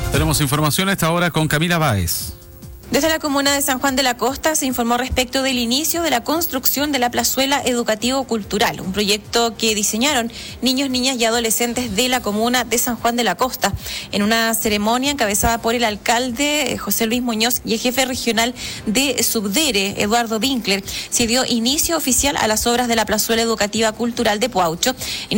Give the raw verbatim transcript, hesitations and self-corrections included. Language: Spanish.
Tenemos información a esta hora con Camila Báez. Desde la comuna de San Juan de la Costa se informó respecto del inicio de la construcción de la Plazuela Educativo-Cultural, un proyecto que diseñaron niños, niñas y adolescentes de la comuna de San Juan de la Costa. En una ceremonia encabezada por el alcalde José Luis Muñoz y el jefe regional de Subdere, Eduardo Winkler, se dio inicio oficial a las obras de la Plazuela Educativa Cultural de Puaucho.